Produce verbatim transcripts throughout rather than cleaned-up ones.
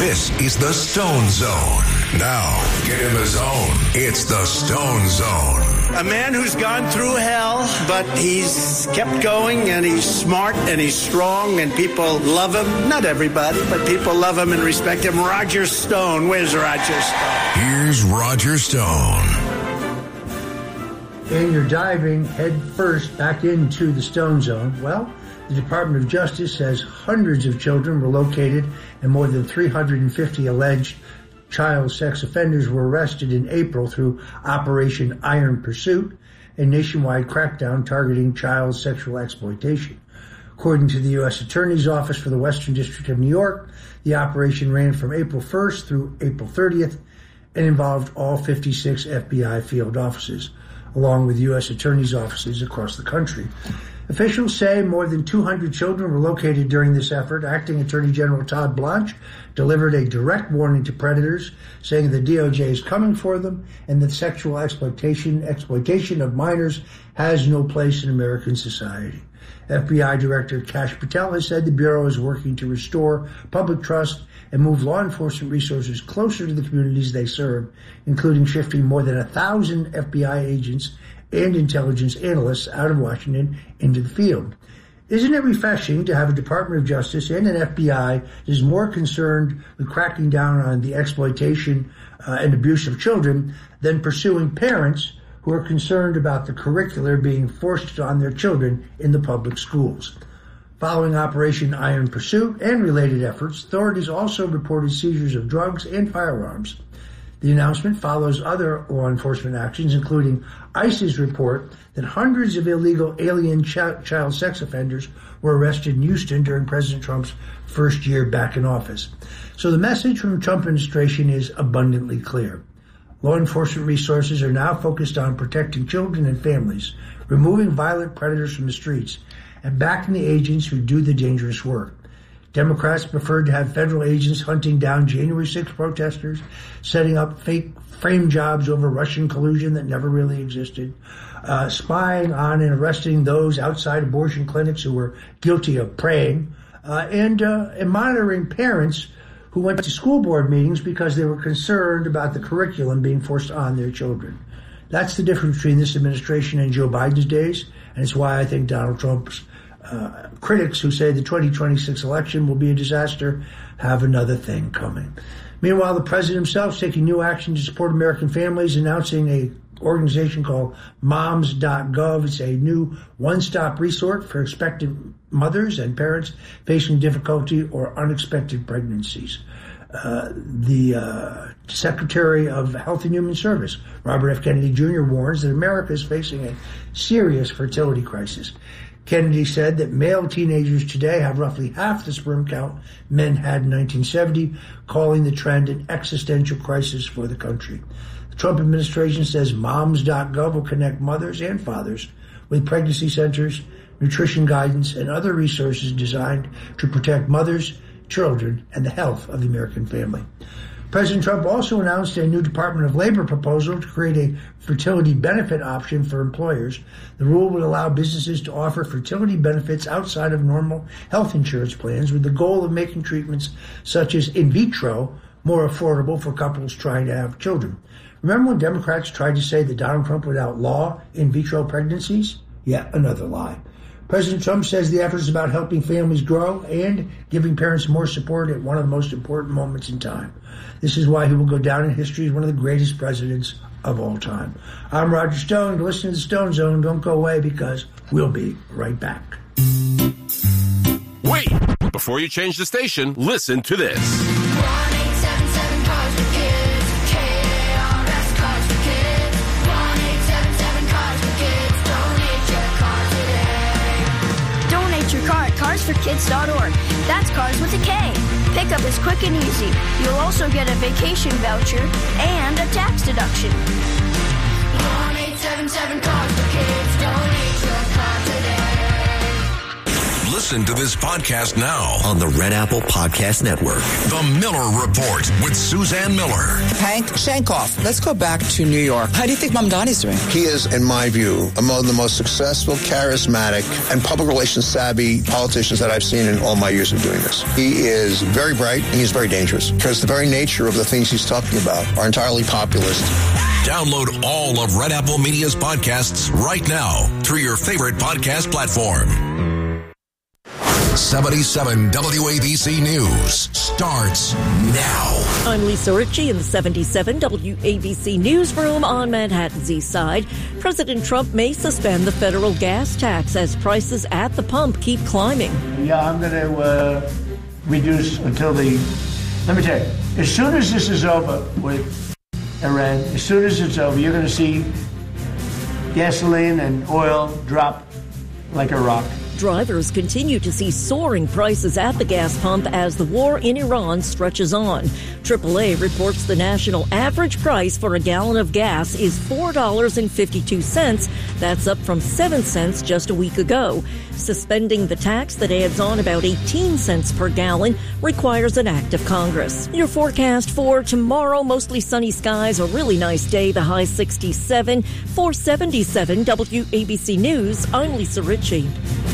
This is the Stone Zone. Now, get in the zone. It's the Stone Zone. A man who's gone through hell, but he's kept going, and he's smart, and he's strong, and people love him. Not everybody, but people love him and respect him. Roger Stone. Where's Roger Stone? Here's Roger Stone. And you're diving head first back into the Stone Zone. Well, the Department of Justice says hundreds of children were located and more than three hundred fifty alleged child sex offenders were arrested in April through Operation Iron Pursuit, a nationwide crackdown targeting child sexual exploitation. According to the U S Attorney's Office for the Western District of New York, the operation ran from April first through April thirtieth and involved all fifty-six F B I field offices, along with U S attorneys' offices across the country. Officials say more than two hundred children were located during this effort. Acting Attorney General Todd Blanche delivered a direct warning to predators, saying the D O J is coming for them and that sexual exploitation exploitation of minors has no place in American society. F B I Director Kash Patel has said the Bureau is working to restore public trust and move law enforcement resources closer to the communities they serve, including shifting more than a thousand F B I agents and intelligence analysts out of Washington into the field. Isn't it refreshing to have a Department of Justice and an F B I that is more concerned with cracking down on the exploitation uh, and abuse of children than pursuing parents who are concerned about the curricular being forced on their children in the public schools? Following Operation Iron Pursuit and related efforts, authorities also reported seizures of drugs and firearms. The announcement follows other law enforcement actions, including ICE's report that hundreds of illegal alien ch- child sex offenders were arrested in Houston during President Trump's first year back in office. So the message from the Trump administration is abundantly clear. Law enforcement resources are now focused on protecting children and families, removing violent predators from the streets, and backing the agents who do the dangerous work. Democrats preferred to have federal agents hunting down January sixth protesters, setting up fake frame jobs over Russian collusion that never really existed, uh, spying on and arresting those outside abortion clinics who were guilty of praying, uh, and, uh, and monitoring parents who went to school board meetings because they were concerned about the curriculum being forced on their children. That's the difference between this administration and Joe Biden's days, and it's why I think Donald Trump's Uh, critics who say the twenty twenty-six election will be a disaster have another thing coming. Meanwhile, the president himself is taking new action to support American families, announcing a organization called moms dot gov. It's a new one-stop resource for expectant mothers and parents facing difficulty or unexpected pregnancies. Uh, the uh, Secretary of Health and Human Service, Robert F. Kennedy Junior, warns that America is facing a serious fertility crisis. Kennedy said that male teenagers today have roughly half the sperm count men had in nineteen seventy, calling the trend an existential crisis for the country. The Trump administration says moms dot gov will connect mothers and fathers with pregnancy centers, nutrition guidance, and other resources designed to protect mothers, children, and the health of the American family. President Trump also announced a new Department of Labor proposal to create a fertility benefit option for employers. The rule would allow businesses to offer fertility benefits outside of normal health insurance plans, with the goal of making treatments such as in vitro more affordable for couples trying to have children. Remember when Democrats tried to say that Donald Trump would outlaw in vitro pregnancies? Yet another lie. President Trump says the effort is about helping families grow and giving parents more support at one of the most important moments in time. This is why he will go down in history as one of the greatest presidents of all time. I'm Roger Stone. To listen to the Stone Zone, don't go away because we'll be right back. Wait! Before you change the station, listen to this. one eight seven seven Cars for Kids. K A R S Cars for Kids. one eight seven seven Cars for Kids. Donate your car today. Donate your car at cars for kids dot org. That's cars with a K. Pickup is quick and easy. You'll also get a vacation voucher and a tax deduction. one eight seven seven Cars for Kids. Donate your car today. Listen to this podcast now on the Red Apple Podcast Network. The Miller Report with Suzanne Miller. Hank Shankoff, let's go back to New York. How do you think Mamdani's doing? He is, in my view, among the most successful, charismatic, and public relations savvy politicians that I've seen in all my years of doing this. He is very bright and he's very dangerous because the very nature of the things he's talking about are entirely populist. Download all of Red Apple Media's podcasts right now through your favorite podcast platform. seventy-seven W A B C News starts now. I'm Lisa Ritchie in the seventy-seven W A B C newsroom on Manhattan's East Side. President Trump may suspend the federal gas tax as prices at the pump keep climbing. Yeah, I'm going to uh, reduce until the... Let me tell you, as soon as this is over with Iran, as soon as it's over, you're going to see gasoline and oil drop like a rock. Drivers continue to see soaring prices at the gas pump as the war in Iran stretches on. triple A reports the national average price for a gallon of gas is four dollars and fifty-two cents. That's up from seven cents just a week ago. Suspending the tax that adds on about eighteen cents per gallon requires an act of Congress. Your forecast for tomorrow, mostly sunny skies, a really nice day, the high sixty-seven. For seventy-seven W A B C News, I'm Lisa Ritchie.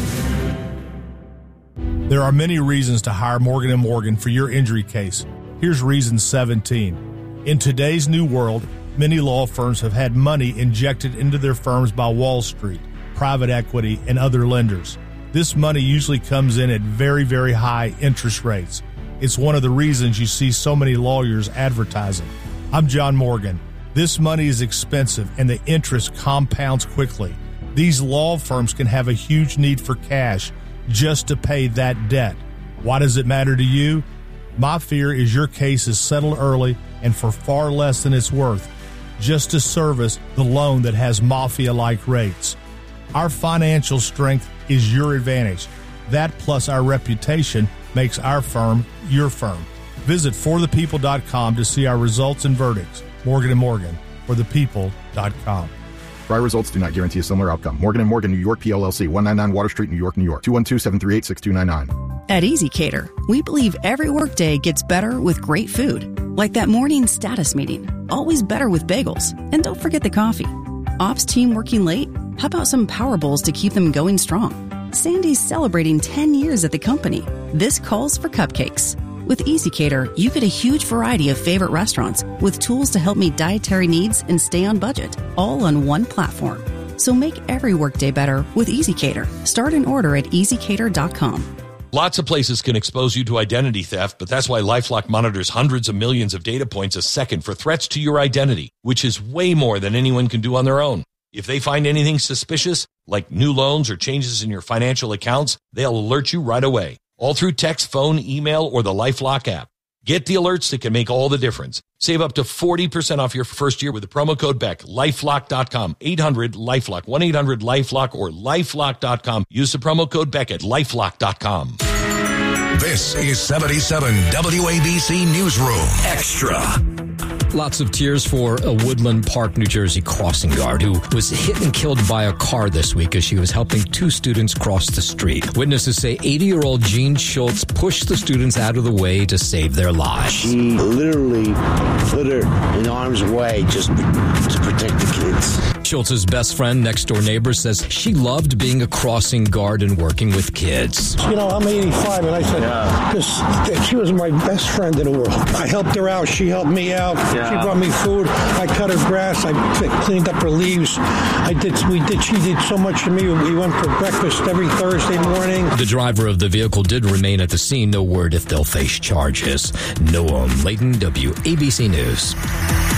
There are many reasons to hire Morgan and Morgan for your injury case. Here's reason seventeen. In today's new world, many law firms have had money injected into their firms by Wall Street, private equity, and other lenders. This money usually comes in at very, very high interest rates. It's one of the reasons you see so many lawyers advertising. I'm John Morgan. This money is expensive and the interest compounds quickly. These law firms can have a huge need for cash just to pay that debt. Why does it matter to you? My fear is your case is settled early and for far less than it's worth, just to service the loan that has mafia-like rates. Our financial strength is your advantage. That plus our reputation makes our firm your firm. Visit for the people dot com to see our results and verdicts. Morgan and Morgan, for the people dot com. Prior results do not guarantee a similar outcome. Morgan and Morgan, New York, P L L C, one ninety-nine Water Street, New York, New York, two one two, seven three eight, six two nine nine. At EasyCater, we believe every workday gets better with great food. Like that morning status meeting, always better with bagels. And don't forget the coffee. Ops team working late? How about some Power Bowls to keep them going strong? Sandy's celebrating ten years at the company. This calls for cupcakes. With EasyCater, you get a huge variety of favorite restaurants with tools to help meet dietary needs and stay on budget, all on one platform. So make every workday better with EasyCater. Start an order at easy cater dot com. Lots of places can expose you to identity theft, but that's why LifeLock monitors hundreds of millions of data points a second for threats to your identity, which is way more than anyone can do on their own. If they find anything suspicious, like new loans or changes in your financial accounts, they'll alert you right away. All through text, phone, email, or the LifeLock app. Get the alerts that can make all the difference. Save up to forty percent off your first year with the promo code Beck. LifeLock dot com. eight hundred LifeLock. one eight hundred LifeLock or LifeLock dot com. Use the promo code Beck at LifeLock dot com. This is seventy-seven W A B C Newsroom Extra. Lots of tears for a Woodland Park, New Jersey crossing guard who was hit and killed by a car this week as she was helping two students cross the street. Witnesses say eighty-year-old Jean Schultz pushed the students out of the way to save their lives. She literally put her in harm's way just to protect the kids. Schultz's best friend, next-door neighbor, says she loved being a crossing guard and working with kids. You know, I'm eighty-five, and I said, yeah. this, she was my best friend in the world. I helped her out. She helped me out. Yeah. She brought me food. I cut her grass. I cleaned up her leaves. I did. We did. She did so much to me. We went for breakfast every Thursday morning. The driver of the vehicle did remain at the scene. No word if they'll face charges. Noam Layton, W A B C News.